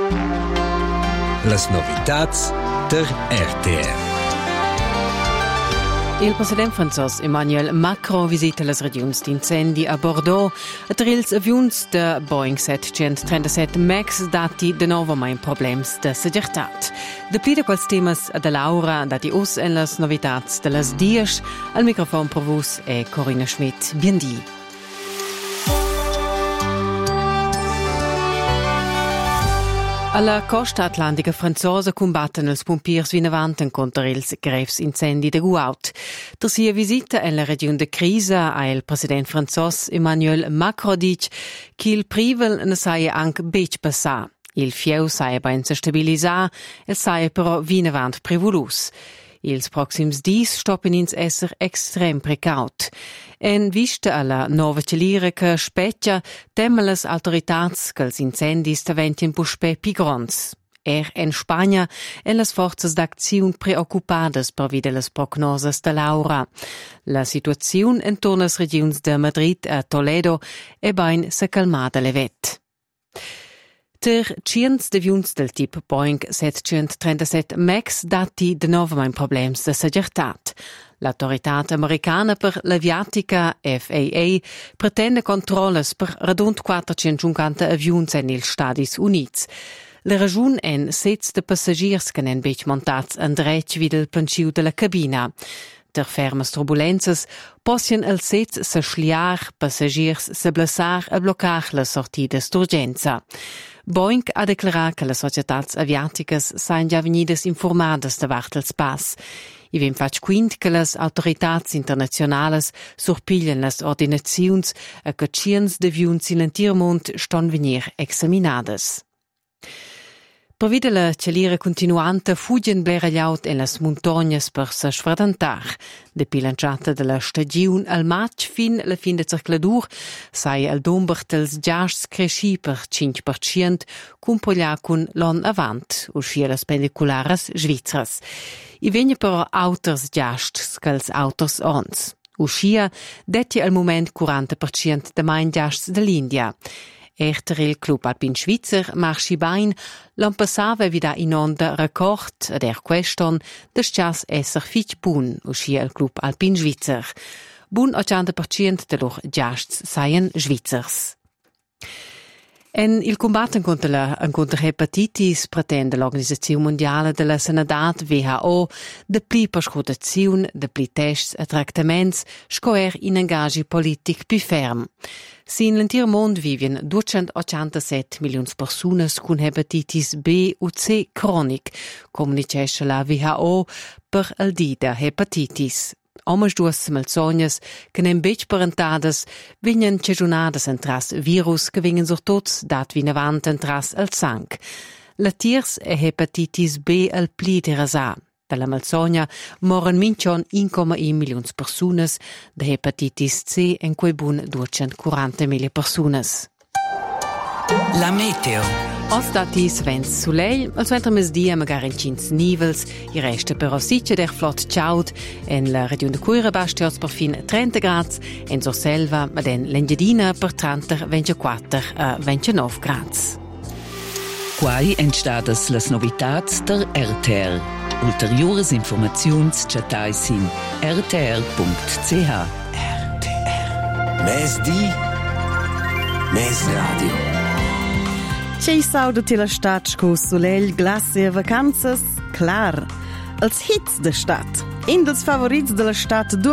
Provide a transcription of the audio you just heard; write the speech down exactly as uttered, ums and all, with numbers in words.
Las novitats der R T R. Il president francès Emmanuel Macron visita le regioni d'incendi a Bordeaux e tra ils avions de Boeing setcentotrentaset MAX dati de nuovo mai problems de seguretat. De pli de quels temas de Laura dati us en las novitats de las dies al microfon per vos è Corinna Schmidt. Biendi. Alla costa atlantica franzosa combattono ils pompiers vinavanten contro ils greves incendi de Guaut. Der sia visita en la regione de crisa a il president francès Emmanuel Macron dice che il privel ne saia anche bec passà. Il fieu saia ben se stabilisà, el saia però vinavant prevolus. Ils proxims dis stoppen ins esser extrem precaut. En vista alla nova celira che specchia, temmen las autoritats che els incendis daventien puspè pigrons. Er en Spagna en las forzas d'acziun preoccupadas per vide las prognosas de Laura. La situaziun entorno as regions de Madrid a Toledo è bain se calmada levet. Der cients d'avions del typ Boeing setcentotrentaset MAX dati de nuovo mai problems de seguretat. L'autoritat americana per l'aviatica F A A pretende controlles per radund quattrocentocinquanta avions en ils Stadis Units. La ragione en sets de passagiers che nen bec montats en dretg vid il planciu de la cabina. Der fermes turbulences possien els sets se schliar, passagiers se blessar e bloccar le sortides d'urgenza. Boeing ha declarat che le societats aviaticas sain già venidas informadas de vart els pass. I vem fac quint che les autoritats internazionales surpiglian les ordinaziuns e che ciens d'aviuns in entirmont ston venir examinades. Per vide la celira continuanta fuggen bleragliaut en las montognas per se sfradantar. De pilanciata de la stagiun al maig fin la fin de circladur sai al domber dels giasts cresci per cinque per cento cun poglià cun l'on avant, uscia las pellicularas svizras. I vegna però auters giasts che auters ons. Uscia detti al moment quaranta per cento de main giasts de l'India. Erter il Club Alpin Svizzer marschi bain l'an passava vida in onda record ad er queston des chas esser fich bun uscia il Club Alpin Svizzer. Bun ottanta per cento de lor giasts saien Svizzers. En il combatto contro la contro hepatitis pretende l'Organizzazione Mondiale della Sanità W H O de pli perscrutazione, de pli tests e trattaments, scoer in engagi politic più ferm. Sin l'entir mond vivien duecentottantasette milioni persone con hepatitis B o C cronic, comunicesce la W H O per il dì da hepatitis. Omas duas malsognas che nem bec parentades vignen cegiunades entras virus che vingen sur tots dat vinavant entras al sang. La tiers e hepatitis B al pli de rasà. Per la malsogna moren minchon uno virgola uno milioni personas, de hepatitis C en quei bun duecentoquarantamila personas. La meteo. Os datis vents soleil, al suentra mesdia magari in cins nivels, i resta però siccia der flot ciaud, en la regione de Cuira bastiots per fin trenta grads, en Sorselva, ma den l'Engiadina per trenta ventiquattro a ventinove grads. Quai entstadas las novitats der R T R. Ulteriores informaziuns chatais in r t r punct c h. R T R. Mes di, mes radio. C'è sauda tilla stat co soleil, glace e vacanzas, clar. Als hits de stat. In dels favorits de la stat